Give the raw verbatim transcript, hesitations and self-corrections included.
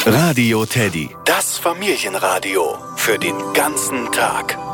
Radio Teddy, das Familienradio für den ganzen Tag.